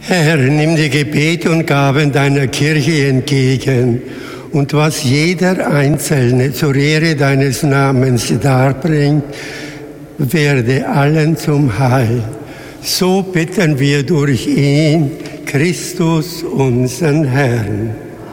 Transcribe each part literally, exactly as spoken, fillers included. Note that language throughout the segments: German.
Herr, nimm die Gebete und Gaben deiner Kirche entgegen und was jeder Einzelne zur Ehre deines Namens darbringt, werde allen zum Heil. So bitten wir durch ihn, Christus, unseren Herrn.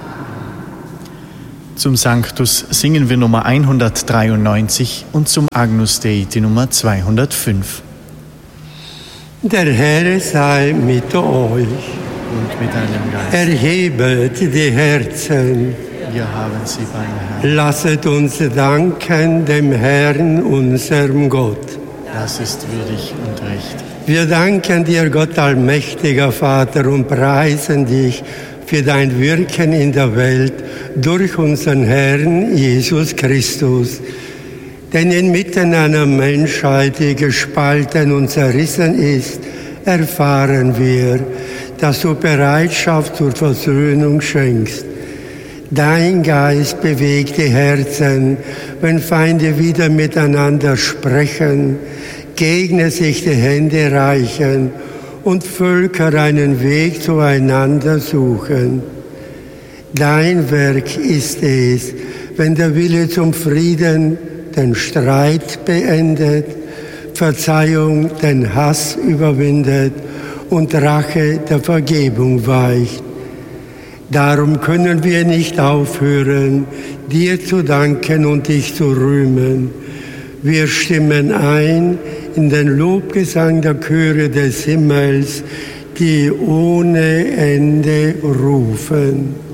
Zum Sanctus singen wir Nummer hundertdreiundneunzig und zum Agnus Dei die Nummer zweihundertfünf. Der Herr sei mit euch. Und mit deinem Geist. Erhebet die Herzen. Wir haben sie beim Herrn. Lasset uns danken dem Herrn, unserem Gott. Das ist würdig und recht. Wir danken dir, Gott allmächtiger Vater, und preisen dich für dein Wirken in der Welt durch unseren Herrn Jesus Christus. Denn inmitten einer Menschheit, die gespalten und zerrissen ist, erfahren wir, dass du Bereitschaft zur Versöhnung schenkst. Dein Geist bewegt die Herzen, wenn Feinde wieder miteinander sprechen, Gegner sich die Hände reichen und Völker einen Weg zueinander suchen. Dein Werk ist es, wenn der Wille zum Frieden den Streit beendet, Verzeihung den Hass überwindet und Rache der Vergebung weicht. Darum können wir nicht aufhören, dir zu danken und dich zu rühmen. Wir stimmen ein in den Lobgesang der Chöre des Himmels, die ohne Ende rufen.